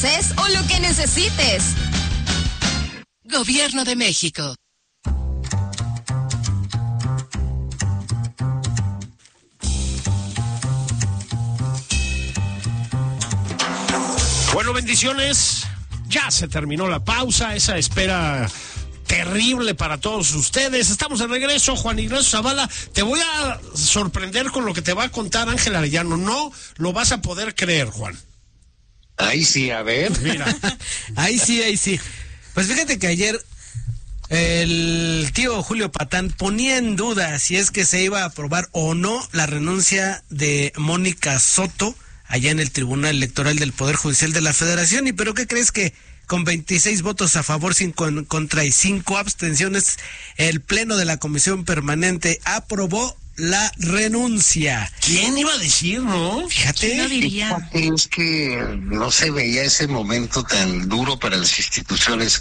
desees o lo que necesites. Gobierno de México. Bueno, bendiciones. Ya se terminó la pausa, esa espera terrible para todos ustedes. Estamos de regreso. Juan Ignacio Zavala, te voy a sorprender con lo que te va a contar Ángel Arellano. No lo vas a poder creer, Juan. Ahí sí, a ver. Mira. Ahí sí. Pues fíjate que ayer el tío Julio Patán ponía en duda si es que se iba a aprobar o no la renuncia de Mónica Soto allá en el Tribunal Electoral del Poder Judicial de la Federación. ¿Y pero qué crees? Que con 26 votos a favor, 5 en contra y 5 abstenciones, el Pleno de la Comisión Permanente aprobó la renuncia. ¿Quién iba a decir, no? Fíjate. ¿Quién lo diría? Es que no se veía ese momento tan duro para las instituciones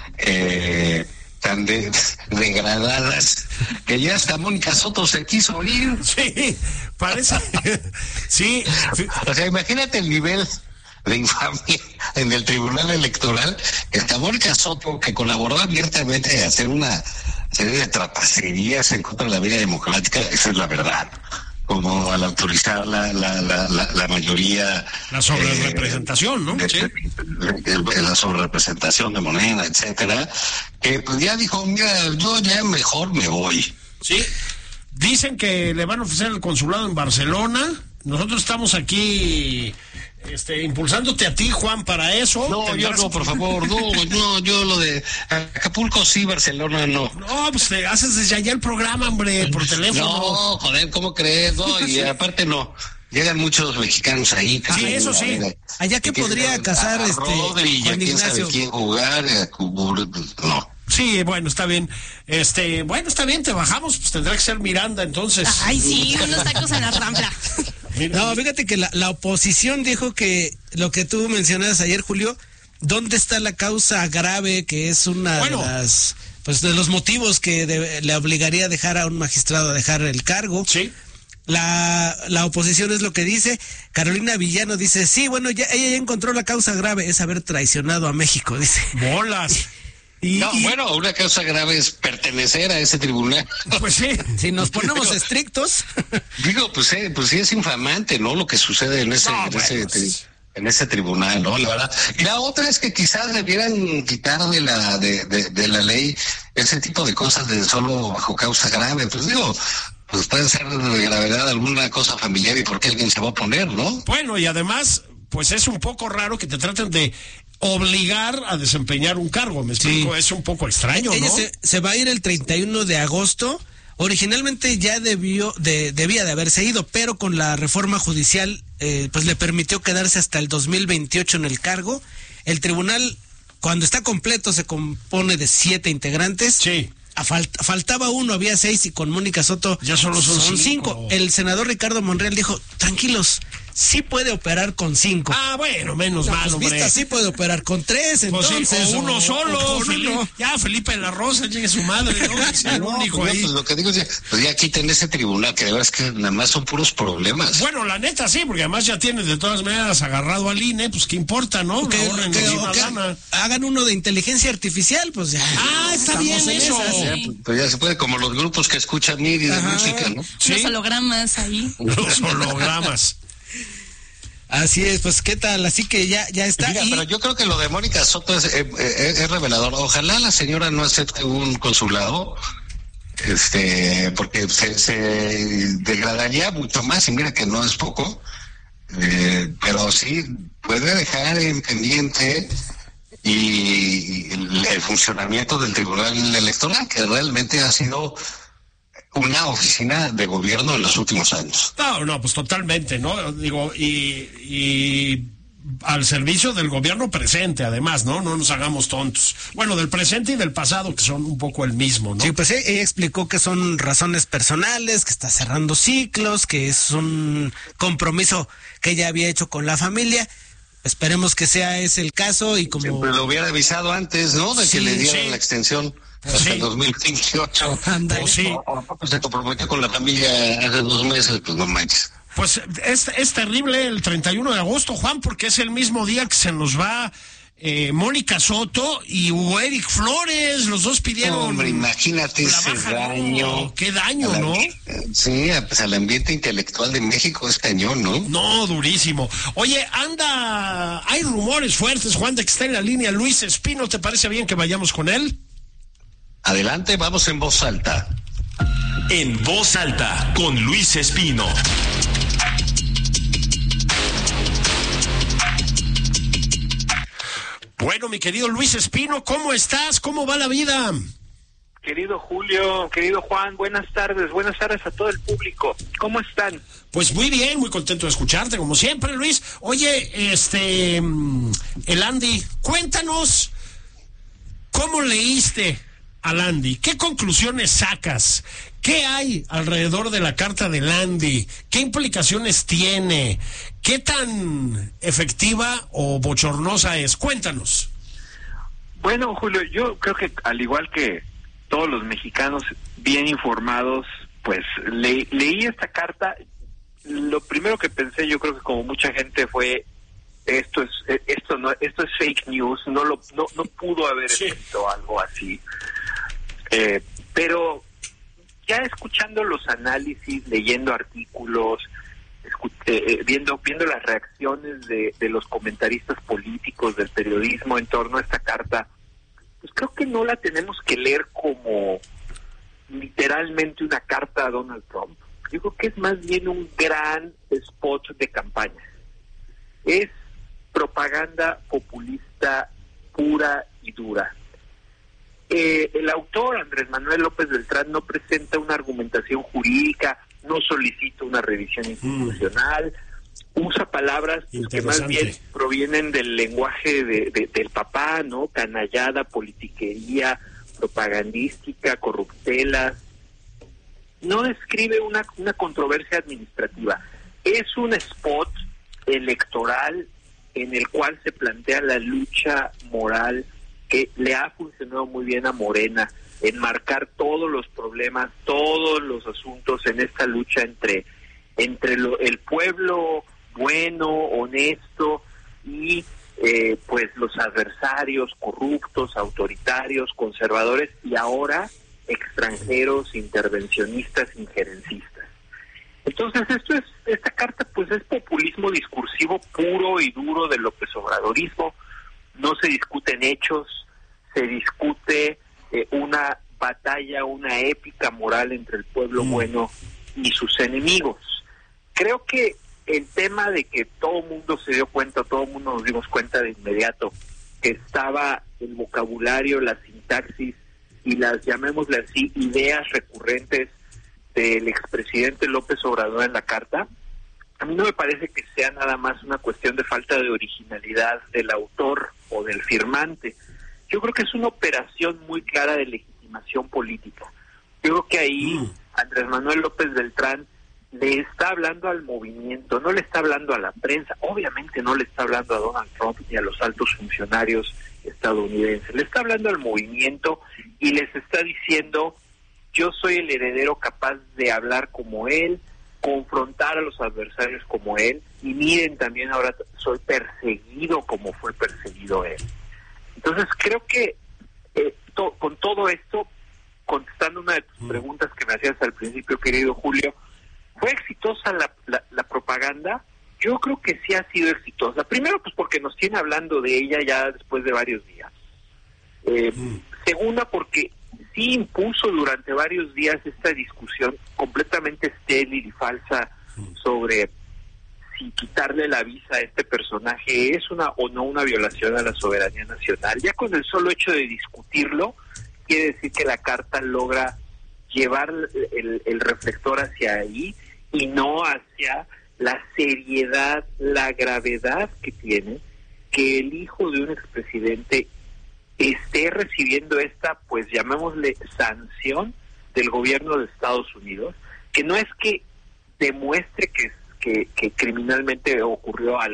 tan degradadas, que ya hasta Mónica Soto se quiso ir. Sí, parece. Sí. O sea, imagínate el nivel de infamia en el Tribunal Electoral. Está Mónica Soto, que colaboró abiertamente a hacer una serie de trapacerías en contra de la vida democrática, esa es la verdad, como al autorizar la mayoría, La sobrerepresentación, ¿no? Sí. La sobrerepresentación de Morena, etcétera, que pues ya dijo, mira, yo ya mejor me voy. Sí. Dicen que le van a ofrecer el consulado en Barcelona. Nosotros estamos aquí impulsándote a ti, Juan, para eso. No, yo no, por favor, no, yo lo de Acapulco sí, Barcelona no. No, pues te haces desde allá el programa, hombre, por teléfono. No, joder, ¿cómo crees? No, y aparte no. Llegan muchos mexicanos ahí. Sí, eso sí. Allá que podría casar Rodri, Juan quién sabe Ignacio. quién jugar, no. Sí, bueno, está bien. Está bien, te bajamos, pues tendrá que ser Miranda, entonces. Ay, sí, unos tacos en la Rambla. No, fíjate que la oposición dijo que lo que tú mencionabas ayer, Julio, ¿dónde está la causa grave? Que es una de las, pues, de los motivos que le obligaría a dejar a un magistrado a dejar el cargo. Sí. La oposición es lo que dice. Carolina Villano dice, sí, bueno, ella ya encontró la causa grave, es haber traicionado a México, dice. Bolas. Bueno, una causa grave es pertenecer a ese tribunal. Pues sí. Si nos ponemos estrictos. Digo, pues sí es infamante, ¿no? Lo que sucede en ese tribunal, ¿no? La verdad. Y la otra es que quizás debieran quitar de la ley ese tipo de cosas de solo bajo causa grave. Pues digo, pues puede ser de gravedad alguna cosa familiar y por qué alguien se va a oponer, ¿no? Bueno, y además, pues es un poco raro que te traten de obligar a desempeñar un cargo, me explico, es un poco extraño, ella ¿no? se va a ir el 31 de agosto, originalmente ya debía de haberse ido, pero con la reforma judicial, pues le permitió quedarse hasta el 2028 en el cargo. El tribunal, cuando está completo, se compone de 7 integrantes. Sí. Faltaba uno, había 6 y con Mónica Soto ya solo son 5. El senador Ricardo Monreal dijo, tranquilos, sí puede operar con 5. Ah, bueno, menos mal, pues, hombre. sí puede operar con 3, entonces. Pues sí, o uno solo, ya Felipe de la Rosa, llegue su madre, ¿no? Es el único ahí. Pues lo que digo es, pues ya quiten ese tribunal, que de verdad es que nada más son puros problemas. Bueno, la neta sí, porque además ya tiene de todas maneras agarrado al INE, pues qué importa, ¿no? Que hagan uno de inteligencia artificial, pues ya. Ah, está bien eso. Pues ya se puede, como los grupos que escuchan MIDI de música, ¿no? ¿Sí? Los hologramas ahí. Los hologramas. Así es, pues qué tal, así que ya está. Mira, pero yo creo que lo de Mónica Soto es revelador. Ojalá la señora no acepte un consulado, porque se degradaría mucho más, y mira que no es poco, pero sí puede dejar en pendiente y el funcionamiento del Tribunal Electoral, que realmente ha sido una oficina de gobierno en los últimos años. No, pues totalmente, ¿no? Digo, y al servicio del gobierno presente, además, ¿no? No nos hagamos tontos. Bueno, del presente y del pasado, que son un poco el mismo, ¿no? Sí, pues ella explicó que son razones personales, que está cerrando ciclos, que es un compromiso que ella había hecho con la familia. Esperemos que sea ese el caso y como... Siempre lo hubiera avisado antes, ¿no? De que le dieran la extensión hasta el 2028. Ándale. Se comprometió con la familia hace 2 meses, pues no manches. Pues es terrible el 31 de agosto, Juan, porque es el mismo día que se nos va Mónica Soto y Hugo Eric Flores. Los dos pidieron... Hombre, imagínate ese daño. No, qué daño, ¿no? Sí, pues al ambiente intelectual de México es cañón, ¿no? No, durísimo. Oye, hay rumores fuertes, Juan, de que está en la línea Luis Espino. ¿Te parece bien que vayamos con él? Adelante, vamos en voz alta. En voz alta, con Luis Espino. Bueno, mi querido Luis Espino, ¿cómo estás? ¿Cómo va la vida? Querido Julio, querido Juan, buenas tardes a todo el público. ¿Cómo están? Pues muy bien, muy contento de escucharte, como siempre, Luis. Oye, el Andy, cuéntanos, ¿cómo leíste al Andy? ¿Qué conclusiones sacas? ¿Qué hay alrededor de la carta del Andy? ¿Qué implicaciones tiene? ¿Qué tan efectiva o bochornosa es? Cuéntanos. Bueno, Julio, yo creo que al igual que todos los mexicanos bien informados, pues leí esta carta. Lo primero que pensé, yo creo que como mucha gente, fue esto es fake news, no pudo haber escrito algo así. Pero ya escuchando los análisis, leyendo artículos, viendo las reacciones de los comentaristas políticos, del periodismo en torno a esta carta, pues creo que no la tenemos que leer como literalmente una carta a Donald Trump. Yo creo que es más bien un gran spot de campaña. Es propaganda populista pura y dura. El autor, Andrés Manuel López Beltrán, no presenta una argumentación jurídica, no solicita una revisión institucional, usa palabras que más bien provienen del lenguaje del papá, ¿no? Canallada, politiquería, propagandística, corruptela. No describe una controversia administrativa. Es un spot electoral en el cual se plantea la lucha moral que le ha funcionado muy bien a Morena, enmarcar todos los problemas, todos los asuntos en esta lucha entre el pueblo bueno, honesto y pues los adversarios corruptos, autoritarios, conservadores y ahora extranjeros, intervencionistas, injerencistas. Entonces esta carta pues es populismo discursivo puro y duro del López Obradorismo. No se discuten hechos, se discute una batalla, una épica moral entre el pueblo bueno y sus enemigos. Creo que el tema de que todo el mundo se dio cuenta, todo el mundo nos dimos cuenta de inmediato, que estaba el vocabulario, la sintaxis y las, llamémosle así, ideas recurrentes del expresidente López Obrador en la carta, a mí no me parece que sea nada más una cuestión de falta de originalidad del autor o del firmante. Yo creo que es una operación muy clara de legitimación política. Yo creo que ahí Andrés Manuel López Beltrán le está hablando al movimiento, no le está hablando a la prensa, obviamente no le está hablando a Donald Trump ni a los altos funcionarios estadounidenses, le está hablando al movimiento y les está diciendo: yo soy el heredero capaz de hablar como él, confrontar a los adversarios como él, y miren, también ahora soy perseguido como fue perseguido él. Entonces creo que con todo esto, contestando una de tus preguntas que me hacías al principio, querido Julio, ¿fue exitosa la propaganda? Yo creo que sí ha sido exitosa. Primero, pues porque nos tiene hablando de ella ya después de varios días. Segunda, porque sí impuso durante varios días esta discusión completamente estéril y falsa sobre si quitarle la visa a este personaje es una o no una violación a la soberanía nacional. Ya con el solo hecho de discutirlo, quiere decir que la carta logra llevar el reflector hacia ahí y no hacia la seriedad, la gravedad que tiene que el hijo de un expresidente esté recibiendo esta, pues llamémosle, sanción del gobierno de Estados Unidos, que no es que demuestre que criminalmente ocurrió algo,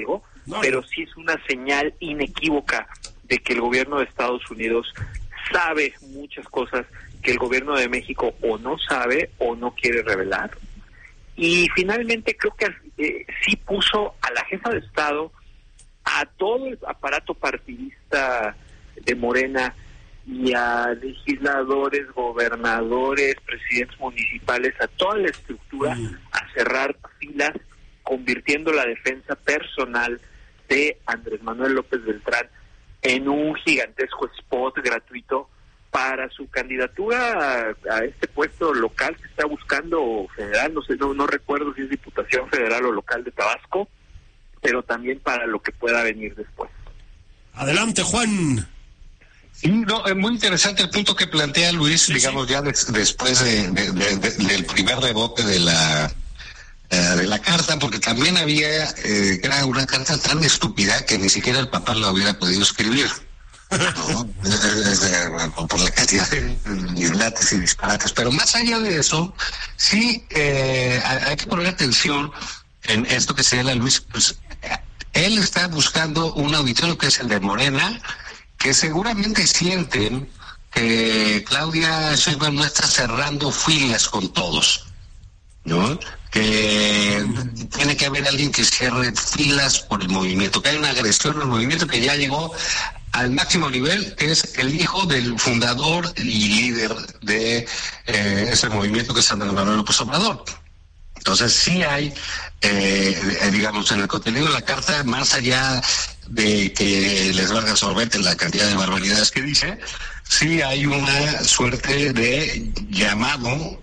pero sí es una señal inequívoca de que el gobierno de Estados Unidos sabe muchas cosas que el gobierno de México o no sabe o no quiere revelar. Y finalmente creo que sí puso a la jefa de Estado, a todo el aparato partidista de Morena y a legisladores, gobernadores, presidentes municipales, a toda la estructura a cerrar filas, convirtiendo la defensa personal de Andrés Manuel López Beltrán en un gigantesco spot gratuito para su candidatura a este puesto local que está buscando, federal, no recuerdo si es Diputación Federal o local de Tabasco, pero también para lo que pueda venir después. Adelante, Juan. Sí, no, es muy interesante el punto que plantea Luis, sí, digamos, ya después del primer rebote de la carta, porque también era una carta tan estúpida que ni siquiera el papá lo hubiera podido escribir, ¿no? Por la cantidad de dislates y disparates. Pero más allá de eso, sí hay que poner atención en esto que señala Luis. Pues él está buscando un auditorio que es el de Morena, que seguramente sienten que Claudia Sheinbaum no está cerrando filas con todos, ¿no? Que tiene que haber alguien que cierre filas por el movimiento, que hay una agresión al movimiento que ya llegó al máximo nivel, que es el hijo del fundador y líder de ese movimiento, que es Andrés Manuel López Obrador. Entonces sí hay, digamos, en el contenido de la carta, más allá de que les valga sorbete la cantidad de barbaridades que dice, sí hay una suerte de llamado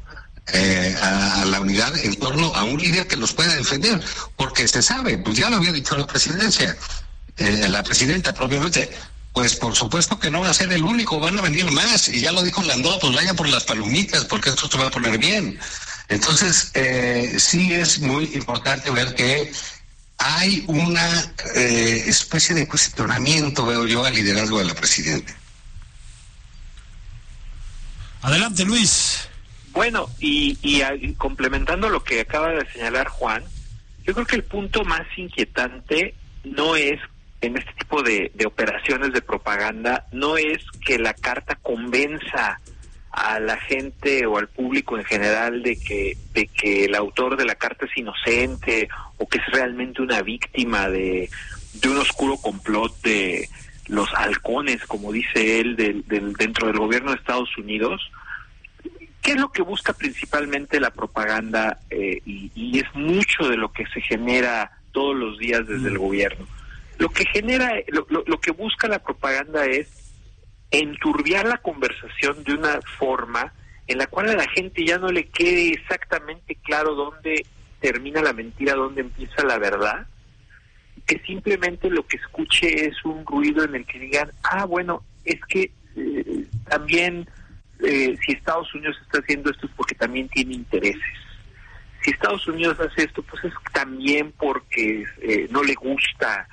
a la unidad en torno a un líder que los pueda defender, porque se sabe, pues ya lo había dicho la presidenta propiamente, pues por supuesto que no va a ser el único, van a venir más, y ya lo dijo Landó, pues vaya por las palomitas, porque esto se va a poner bien. Entonces, sí es muy importante ver que hay una especie de cuestionamiento, veo yo, al liderazgo de la presidenta. Adelante, Luis. Bueno, y complementando lo que acaba de señalar Juan, yo creo que el punto más inquietante no es, en este tipo de operaciones de propaganda, no es que la carta convenza a la gente o al público en general de que el autor de la carta es inocente o que es realmente una víctima de un oscuro complot de los halcones, como dice él, dentro del gobierno de Estados Unidos. ¿Qué es lo que busca principalmente la propaganda? Y es mucho de lo que se genera todos los días desde el gobierno. Lo que busca la propaganda es enturbiar la conversación de una forma en la cual a la gente ya no le quede exactamente claro dónde termina la mentira, dónde empieza la verdad, que simplemente lo que escuche es un ruido en el que digan, bueno, es que también si Estados Unidos está haciendo esto es porque también tiene intereses. Si Estados Unidos hace esto, pues es también porque no le gusta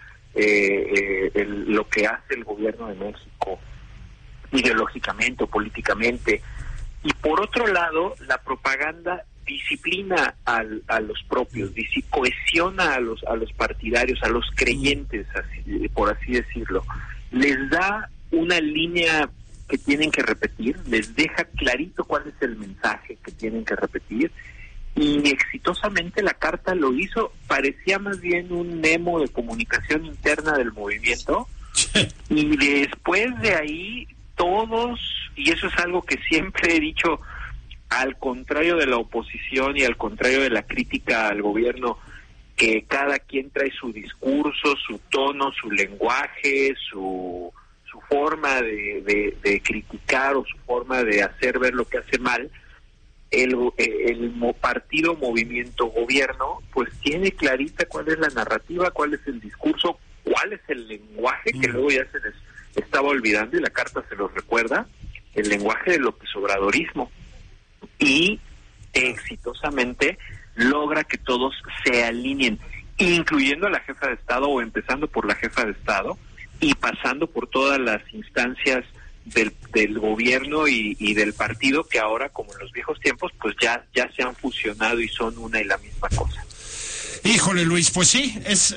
lo que hace el gobierno de México, ideológicamente o políticamente. Y por otro lado, la propaganda disciplina a los propios, cohesiona a los partidarios, a los creyentes, así, por así decirlo. Les da una línea que tienen que repetir, les deja clarito cuál es el mensaje que tienen que repetir, y exitosamente la carta lo hizo. Parecía más bien un memo de comunicación interna del movimiento, y después de ahí todos, y eso es algo que siempre he dicho, al contrario de la oposición y al contrario de la crítica al gobierno, que cada quien trae su discurso, su tono, su lenguaje, su forma de criticar o su forma de hacer ver lo que hace mal. El partido, movimiento, gobierno, pues tiene clarita cuál es la narrativa, cuál es el discurso, cuál es el lenguaje, que luego ya se les estaba olvidando y la carta se los recuerda, el lenguaje del López Obradorismo, y exitosamente logra que todos se alineen, incluyendo a la jefa de Estado, o empezando por la jefa de Estado y pasando por todas las instancias del gobierno y del partido, que ahora, como en los viejos tiempos, pues ya se han fusionado y son una y la misma cosa. Híjole, Luis, pues sí, es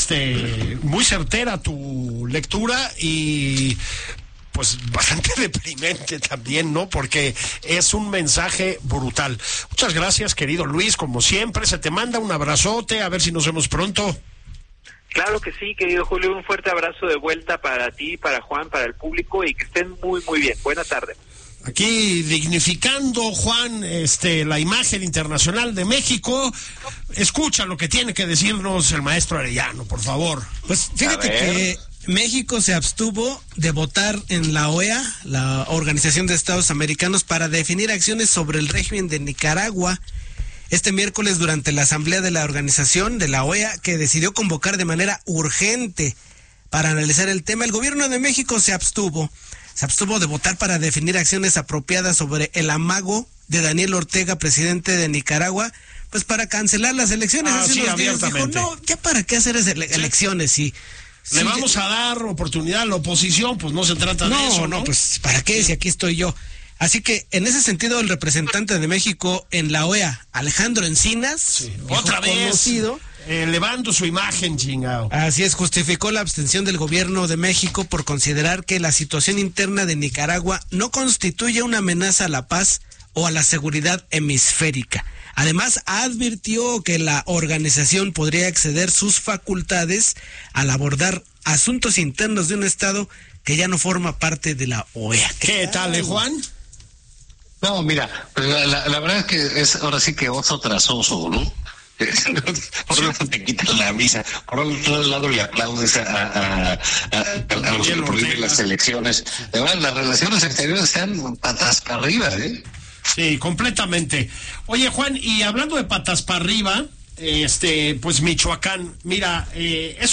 muy certera tu lectura y pues bastante deprimente también, ¿no? Porque es un mensaje brutal. Muchas gracias, querido Luis, como siempre, se te manda un abrazote, a ver si nos vemos pronto. Claro que sí, querido Julio, un fuerte abrazo de vuelta para ti, para Juan, para el público y que estén muy, muy bien. Buena tarde. Aquí dignificando, Juan, la imagen internacional de México. Escucha lo que tiene que decirnos el maestro Arellano, por favor. Pues fíjate que México se abstuvo de votar en la OEA, la Organización de Estados Americanos, para definir acciones sobre el régimen de Nicaragua. Este miércoles, durante la asamblea de la organización de la OEA, que decidió convocar de manera urgente para analizar el tema, el gobierno de México se abstuvo de votar para definir acciones apropiadas sobre el amago de Daniel Ortega, presidente de Nicaragua, pues para cancelar las elecciones. Sí, abiertamente. Dijo, no, ¿ya para qué hacer elecciones? Sí. Le vamos a dar oportunidad a la oposición, pues no se trata de eso, ¿no? No, pues ¿para qué? Si aquí estoy yo. Así que en ese sentido el representante de México en la OEA, Alejandro Encinas, otra vez conocido, elevando su imagen, chingado. Así es, justificó la abstención del gobierno de México por considerar que la situación interna de Nicaragua no constituye una amenaza a la paz o a la seguridad hemisférica. Además, advirtió que la organización podría exceder sus facultades al abordar asuntos internos de un Estado que ya no forma parte de la OEA. ¿Qué tal, Juan? No, mira, pues la verdad es que es ahora sí que oso tras oso, ¿no? Por un lado te quitan la misa, por otro lado le aplaudes a los que prohíben las elecciones. De verdad, las relaciones exteriores están patas para arriba, ¿eh? Sí, completamente. Oye, Juan, y hablando de patas para arriba, pues Michoacán, mira, es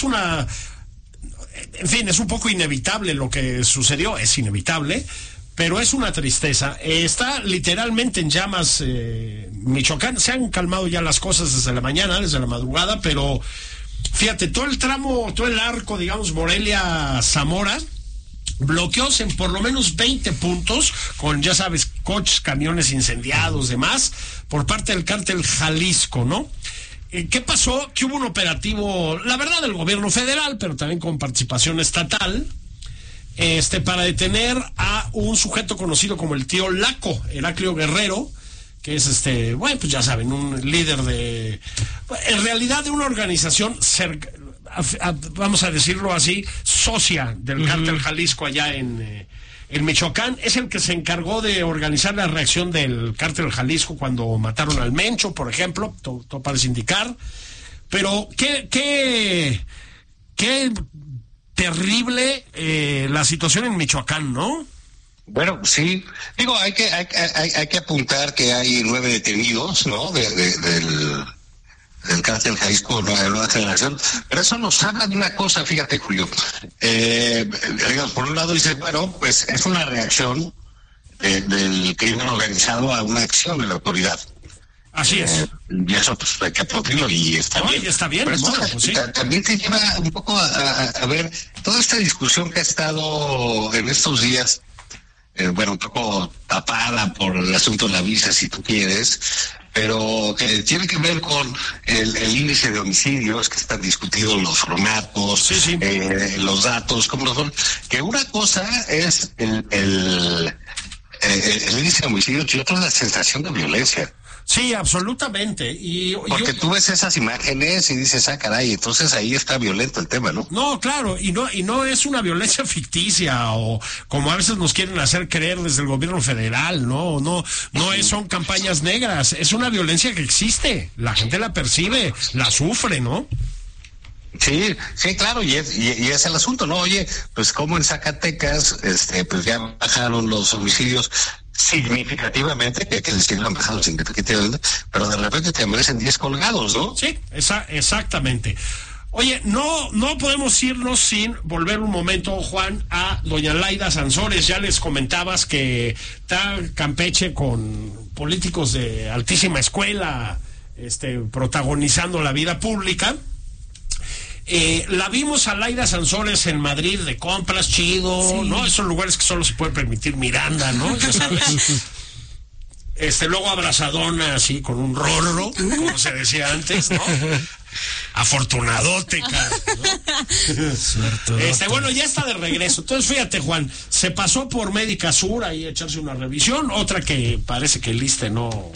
un poco inevitable lo que sucedió, es inevitable, pero es una tristeza. Está literalmente en llamas Michoacán. Se han calmado ya las cosas desde la mañana, desde la madrugada, pero fíjate, todo el arco, digamos, Morelia-Zamora, bloqueos en por lo menos 20 puntos, con, ya sabes, coches, camiones incendiados, demás, por parte del cártel Jalisco, ¿no? ¿Qué pasó? Que hubo un operativo, la verdad, del gobierno federal, pero también con participación estatal, para detener a un sujeto conocido como el tío Laco, Heraclio Guerrero, que es pues ya saben, un líder en realidad de una organización vamos a decirlo así, socia del cártel Jalisco allá en Michoacán. Es el que se encargó de organizar la reacción del cártel Jalisco cuando mataron al Mencho, por ejemplo, todo parece indicar. Pero qué terrible la situación en Michoacán, ¿no? Bueno, sí. Digo, hay que apuntar que hay 9 detenidos, ¿no? Del cártel Jalisco de Nueva Generación, pero eso nos habla de una cosa, fíjate, Julio. Por un lado dice, bueno, pues es una reacción del crimen organizado a una acción de la autoridad. Así es. Y eso pues hay que aplaudirlo y está bien. Y está bien, pero bueno, pues sí. También te lleva un poco a ver toda esta discusión que ha estado en estos días, un poco tapada por el asunto de la visa, si tú quieres, pero que tiene que ver con el índice de homicidios que están discutidos, los formatos, sí. Los datos, cómo son. Que una cosa es el índice de homicidios y otra es la sensación de violencia. Sí, absolutamente. Porque tú ves esas imágenes y dices, caray, entonces ahí está violento el tema, ¿no? No, claro, y no es una violencia ficticia o como a veces nos quieren hacer creer desde el gobierno federal, no son campañas negras, es una violencia que existe, la gente la percibe, la sufre, ¿no? Sí, claro, y es el asunto, ¿no? Oye, pues como en Zacatecas, pues ya bajaron los homicidios significativamente, que decir, han bajado significativamente, pero de repente te aparecen 10 colgados, ¿no? Sí, exactamente. Oye, no podemos irnos sin volver un momento, Juan, a doña Laida Sansores. Ya les comentabas que está Campeche con políticos de altísima escuela, protagonizando la vida pública. La vimos a Laida Sansores en Madrid de compras, chido, sí. ¿No? Esos lugares que solo se puede permitir Miranda, ¿no? Ya sabes. Luego abrazadona así con un rorro, como se decía antes, ¿no? Afortunadote, cara, ¿no? Bueno, ya está de regreso. Entonces, fíjate, Juan, se pasó por Médica Sur ahí a echarse una revisión, otra que parece que el ISSSTE no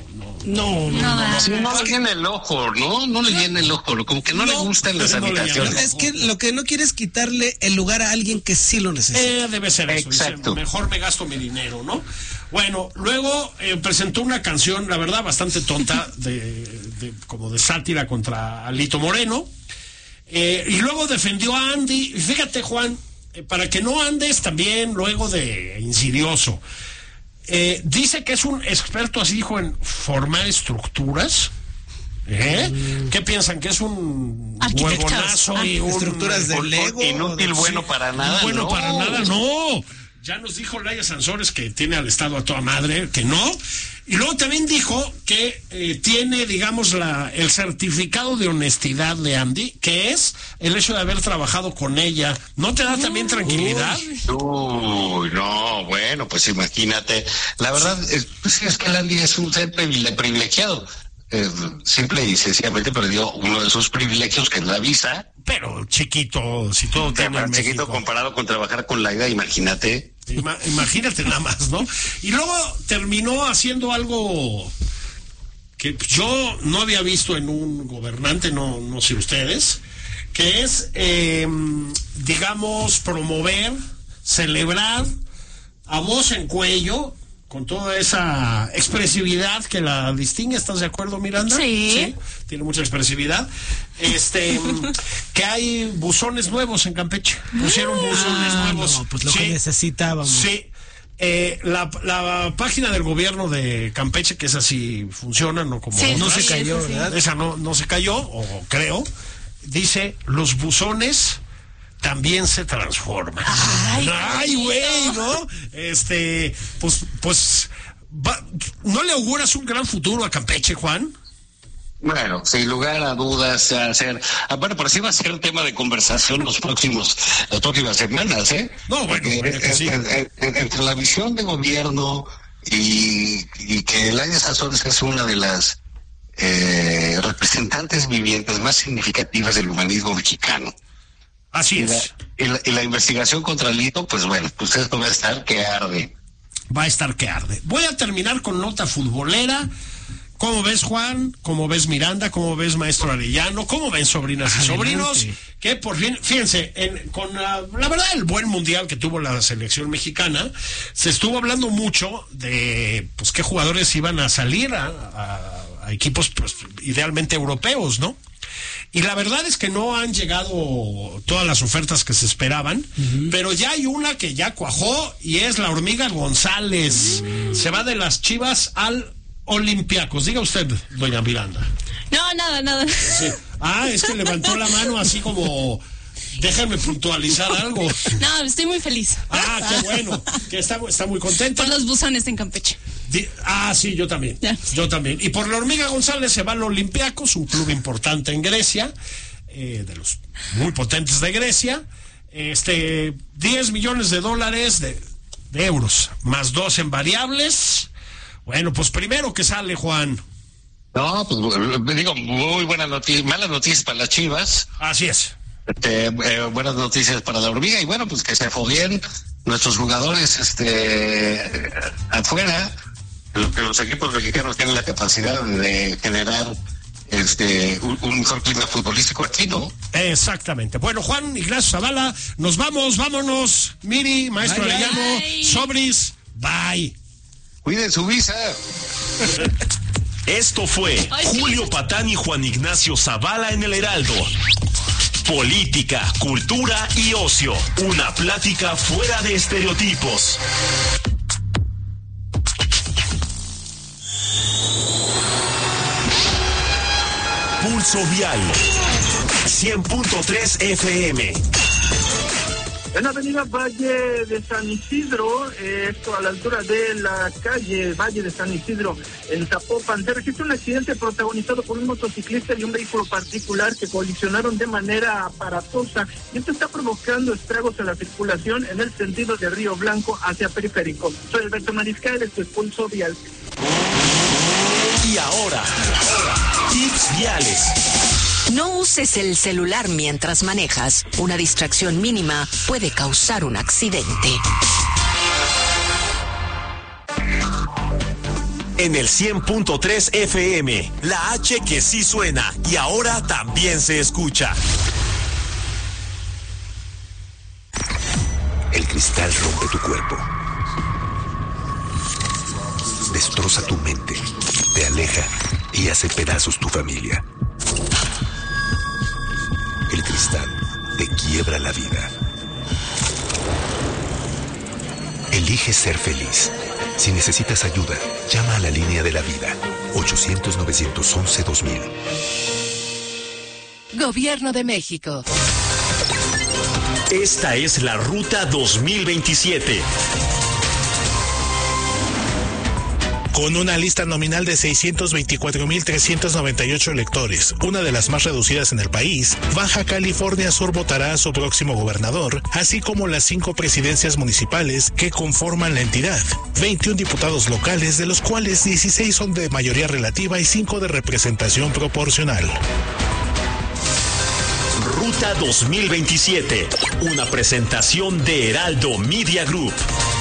le llena el ojo, ¿no? No le llena el ojo, como que no le gustan las habitaciones. Es que lo que no quiere es quitarle el lugar a alguien que sí lo necesita. Debe ser eso. Exacto. Dice, mejor me gasto mi dinero, ¿no? Bueno, luego presentó una canción, la verdad, bastante tonta, como de sátira contra Alito Moreno. Y luego defendió a Andy. Y fíjate, Juan, para que no andes también luego de insidioso. Dice que es un experto, así dijo, en formar estructuras. ¿Qué piensan? ¿Que es un huevonazo y estructuras de Lego? Inútil, bueno para nada. Bueno, para nada, no. Ya nos dijo Laia Sansores que tiene al Estado a toda madre, que no. Y luego también dijo que tiene, digamos, el certificado de honestidad de Andy, que es el hecho de haber trabajado con ella. ¿No te da también tranquilidad? Uy, no, bueno, pues imagínate. La verdad, es que el Andy es un ser privilegiado. Simple y sencillamente perdió uno de sus privilegios, que es la visa. Pero chiquito, si todo tiene en México. Chiquito comparado con trabajar con Laida, imagínate. Imagínate nada más, ¿no? Y luego terminó haciendo algo que yo no había visto en un gobernante, no sé ustedes, que es, digamos, promover, celebrar a voz en cuello, con toda esa expresividad que la distingue. ¿Estás de acuerdo, Miranda? Sí. Tiene mucha expresividad. Que hay buzones nuevos en Campeche. Pusieron buzones nuevos. No, pues lo que necesitábamos. Sí. La página del gobierno de Campeche, que esa sí funciona, no como no otras. se cayó, ¿verdad? Esa no se cayó, o creo. Dice, los buzones también se transforman. Ay, güey, ¿no? Pues ¿no le auguras un gran futuro a Campeche, Juan? Bueno, sin lugar a dudas, bueno, por así va a ser el tema de conversación las próximas semanas, ¿eh? No, bueno, que sí. Entre la visión de gobierno y que Laia Sansores es una de las representantes vivientes más significativas del humanismo mexicano. Así es. Y la investigación contra Alito, pues bueno, pues esto va a estar que arde. Va a estar que arde. Voy a terminar con nota futbolera. ¿Cómo ves, Juan? ¿Cómo ves, Miranda? ¿Cómo ves, maestro Arellano? ¿Cómo ven, sobrinas y sobrinos? Que por fin, fíjense, con la verdad, el buen mundial que tuvo la selección mexicana, se estuvo hablando mucho de pues qué jugadores iban a salir a equipos pues, idealmente europeos, ¿no? Y la verdad es que no han llegado todas las ofertas que se esperaban, pero ya hay una que ya cuajó y es la Hormiga González. Se va de las Chivas al Olympiacos. Diga usted, doña Miranda. No, nada. Sí. Es que levantó la mano así como... Déjenme puntualizar algo. No, estoy muy feliz. Qué bueno. Que está muy contenta. Por los buzones en Campeche. Sí, yo también. Ya. Yo también. Y por la Hormiga González se va al Olympiacos, un club importante en Grecia, de los muy potentes de Grecia. $10 millones de euros, más 2 en variables. Bueno, pues primero que sale, Juan. No, pues digo, muy buenas noticias, malas noticias para las Chivas. Así es. Buenas noticias para la Hormiga, y bueno, pues que se fodien nuestros jugadores afuera, que los equipos mexicanos tienen la capacidad de generar un mejor clima futbolístico aquí, ¿no? Exactamente. Bueno, Juan Ignacio Zavala, vámonos. Miri, maestro Arellano, sobris, bye. Cuiden su visa. Esto fue Julio Patán y Juan Ignacio Zavala en el Heraldo. Política, cultura y ocio. Una plática fuera de estereotipos. Pulso Vial 100.3 FM. En la avenida Valle de San Isidro, esto a la altura de la calle Valle de San Isidro, en Zapopan, se registra un accidente protagonizado por un motociclista y un vehículo particular que colisionaron de manera aparatosa, y esto está provocando estragos en la circulación en el sentido de Río Blanco hacia Periférico. Soy Alberto Mariscal, esto es Pulso Vial. Y ahora, tips viales. No uses el celular mientras manejas. Una distracción mínima puede causar un accidente. En el 100.3 FM, la H que sí suena y ahora también se escucha. El cristal rompe tu cuerpo. Destroza tu mente, te aleja y hace pedazos tu familia. El cristal te quiebra la vida. Elige ser feliz. Si necesitas ayuda, llama a la línea de la vida. 800-911-2000. Gobierno de México. Esta es la Ruta 2027. Con una lista nominal de 624,398 electores, una de las más reducidas en el país, Baja California Sur votará a su próximo gobernador, así como las 5 presidencias municipales que conforman la entidad, 21 diputados locales, de los cuales 16 son de mayoría relativa y 5 de representación proporcional. Ruta 2027, una presentación de Heraldo Media Group.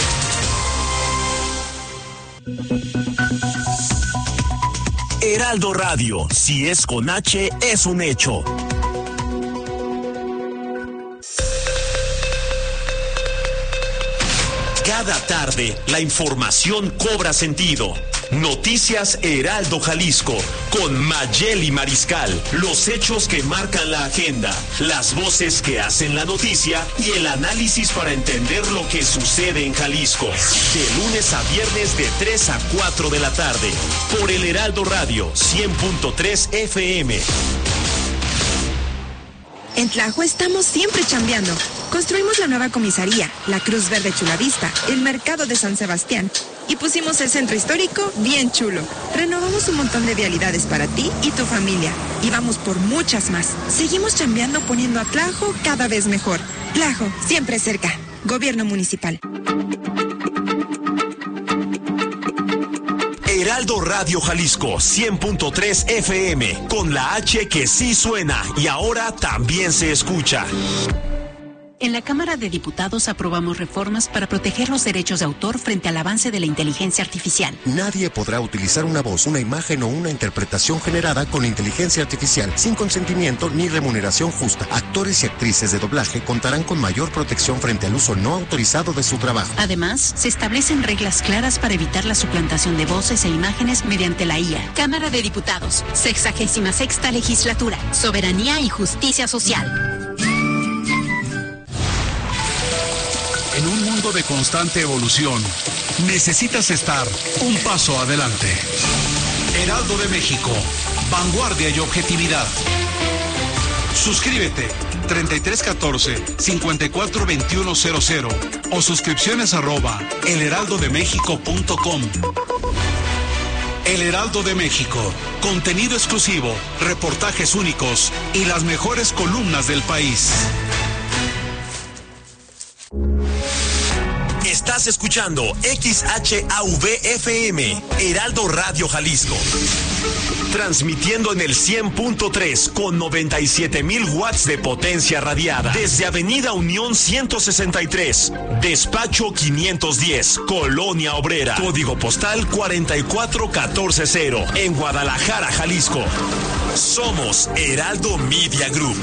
Heraldo Radio, si es con H, es un hecho. Cada tarde, la información cobra sentido. Noticias Heraldo Jalisco, con Mayeli Mariscal. Los hechos que marcan la agenda, las voces que hacen la noticia y el análisis para entender lo que sucede en Jalisco. De lunes a viernes de 3 a 4 de la tarde, por el Heraldo Radio 100.3 FM. En Tlajo estamos siempre chambeando. Construimos la nueva comisaría, la Cruz Verde Chulavista, el mercado de San Sebastián y pusimos el centro histórico bien chulo. Renovamos un montón de vialidades para ti y tu familia y vamos por muchas más. Seguimos chambeando poniendo a Tlajo cada vez mejor. Tlajo, siempre cerca. Gobierno municipal. Heraldo Radio Jalisco 100.3 FM, con la H que sí suena y ahora también se escucha. En la Cámara de Diputados aprobamos reformas para proteger los derechos de autor frente al avance de la inteligencia artificial. Nadie podrá utilizar una voz, una imagen o una interpretación generada con inteligencia artificial sin consentimiento ni remuneración justa. Actores y actrices de doblaje contarán con mayor protección frente al uso no autorizado de su trabajo. Además, se establecen reglas claras para evitar la suplantación de voces e imágenes mediante la IA. Cámara de Diputados, 66ª Legislatura, Soberanía y Justicia Social. En un mundo de constante evolución, necesitas estar un paso adelante. Heraldo de México, vanguardia y objetividad. Suscríbete 3314-542100 o suscripciones @elheraldodemexico.com. El Heraldo de México, contenido exclusivo, reportajes únicos y las mejores columnas del país. Estás escuchando XHAVFM, Heraldo Radio Jalisco. Transmitiendo en el 100.3 con 97,000 watts de potencia radiada. Desde Avenida Unión 163, Despacho 510, Colonia Obrera. Código postal 44140, en Guadalajara, Jalisco. Somos Heraldo Media Group.